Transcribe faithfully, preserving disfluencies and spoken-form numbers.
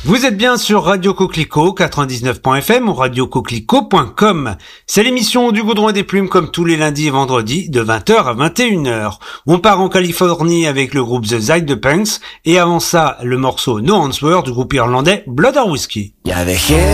Vous êtes bien sur Radio Coquelicot quatre-vingt-dix-neuf point f m ou radio coquelicot point com. C'est l'émission du Goudron et des Plumes comme tous les lundis et vendredis de vingt heures à vingt et une heures. On part en Californie avec le groupe The Side Punks et avant ça le morceau No Answer du groupe irlandais Blood or Whiskey. Ya dejé